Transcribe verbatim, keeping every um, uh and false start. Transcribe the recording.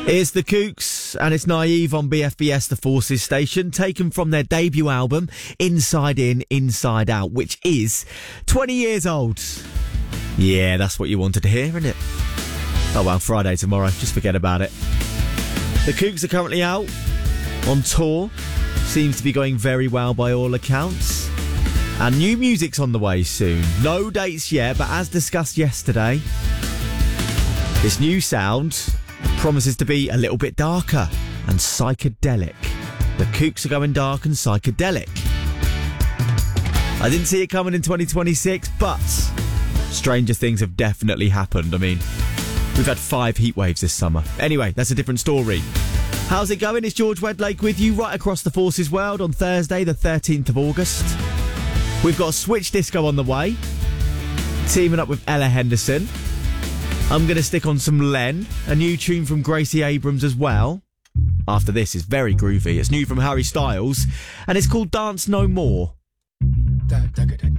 It's the Kooks and it's Naive on B F B S The Forces station, taken from their debut album Inside In, Inside Out, which is twenty years old. Yeah, that's what you wanted to hear, isn't it? Oh well, Friday tomorrow, just forget about it. The Kooks are currently out on tour, seems to be going very well by all accounts, and new music's on the way soon. No dates yet, but as discussed yesterday, this new sound promises to be a little bit darker and psychedelic. The Kooks are going dark and psychedelic. I didn't see it coming in twenty twenty-six, but stranger things have definitely happened. I mean, we've had five heat waves this summer. Anyway, that's a different story. How's it going? It's George Wedlake with you right across the Forces world on Thursday, the thirteenth of August. We've got Switch Disco on the way, teaming up with Ella Henderson. I'm going to stick on some Len, a new tune from Gracie Abrams as well. After this is very groovy. It's new from Harry Styles, and it's called Dance No More. Da, da, da, da.